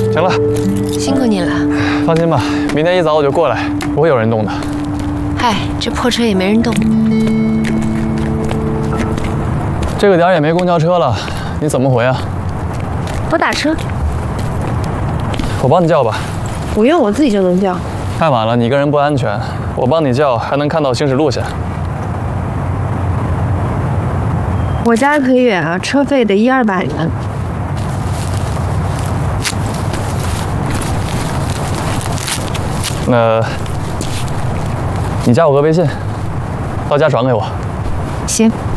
行了， 辛苦你了。 放心吧，明天一早我就过来，不会有人动的。 嗨，这破车也没人动。 这个点也没公交车了，你怎么回啊？ 我打车。 我帮你叫吧。 不用，我自己就能叫。 太晚了，你一个人不安全，我帮你叫，还能看到行驶路线。 我家可远啊，车费得100-200元。 那，你加我个微信，到家转给我。 行。